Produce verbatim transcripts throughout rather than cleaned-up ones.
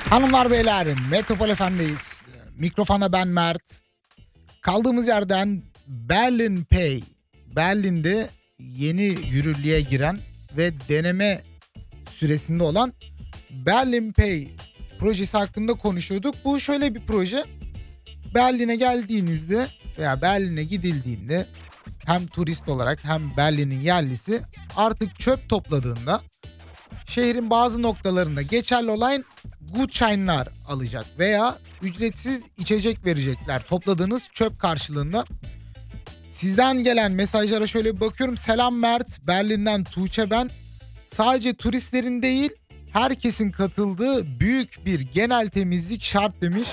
Hanımlar beyler, Metropol F M'deyiz. Mikrofona ben Mert. Kaldığımız yerden Berlin Pay, Berlin'de yeni yürürlüğe giren ve deneme süresinde olan Berlin Pay projesi hakkında konuşuyorduk. Bu şöyle bir proje. Berlin'e geldiğinizde veya Berlin'e gidildiğinde hem turist olarak hem Berlin'in yerlisi artık çöp topladığında şehrin bazı noktalarında geçerli olan Gutschein'lar alacak veya ücretsiz içecek verecekler topladığınız çöp karşılığında. Sizden gelen mesajlara şöyle bir bakıyorum. Selam Mert, Berlin'den Tuğçe ben. Sadece turistlerin değil, herkesin katıldığı büyük bir genel temizlik şart demiş.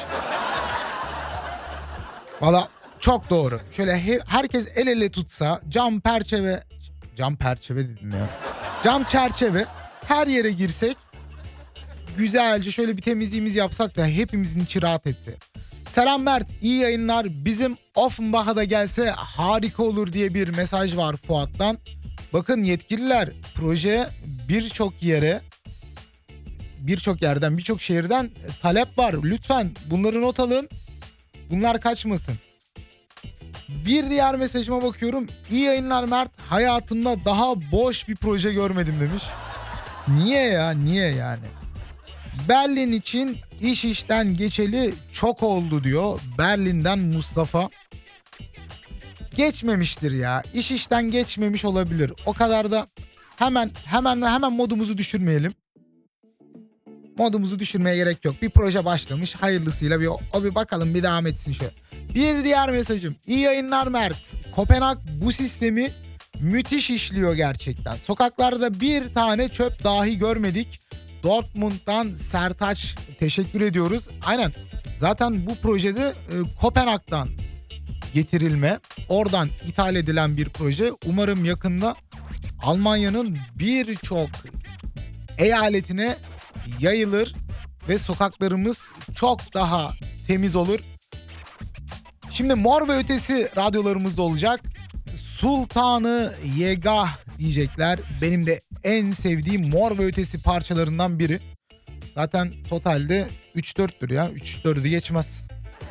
Valla çok doğru. Şöyle he, herkes el ele tutsa, cam perçeve, cam perçeve dedim ya. Cam çerçeve, her yere girsek, güzelce şöyle bir temizliğimizi yapsak da hepimizin içi rahat etse. Selam Mert, iyi yayınlar. Bizim Offenbach'a da gelse harika olur diye bir mesaj var Fuat'tan. Bakın yetkililer, proje birçok yere, birçok yerden, birçok şehirden talep var. Lütfen bunları not alın. Bunlar kaçmasın. Bir diğer mesajıma bakıyorum. İyi yayınlar Mert. Hayatımda daha boş bir proje görmedim demiş. Niye ya? Niye yani? Berlin için iş işten geçeli çok oldu diyor. Berlin'den Mustafa. Geçmemiştir ya. İş işten geçmemiş olabilir. O kadar da hemen hemen hemen modumuzu düşürmeyelim. Modumuzu düşürmeye gerek yok. Bir proje başlamış. Hayırlısıyla bir o bir bakalım, bir devam etsin şöyle. Bir diğer mesajım. İyi yayınlar Mert. Kopenhag bu sistemi müthiş işliyor gerçekten. Sokaklarda bir tane çöp dahi görmedik. Dortmund'dan Sertaç, teşekkür ediyoruz. Aynen. Zaten bu projede e, Kopenhag'dan getirilme, oradan ithal edilen bir proje. Umarım yakında Almanya'nın birçok eyaletine yayılır ve sokaklarımız çok daha temiz olur. Şimdi Mor ve Ötesi radyolarımızda olacak. Sultanı Yegah diyecekler. Benim de en sevdiğim Mor ve Ötesi parçalarından biri. Zaten totalde üç dörttür ya. üç dördü geçmez.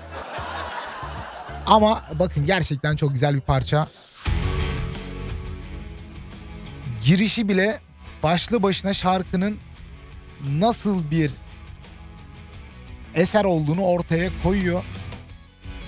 Ama bakın gerçekten çok güzel bir parça. Girişi bile başlı başına şarkının nasıl bir eser olduğunu ortaya koyuyor.